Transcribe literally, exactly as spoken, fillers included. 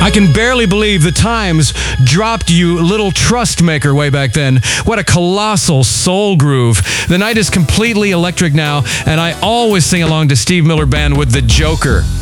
I can barely believe the Times dropped you Little Trust Maker way back then. What a colossal soul groove. The night is completely electric now, and I always sing along to Steve Miller Band with The Joker.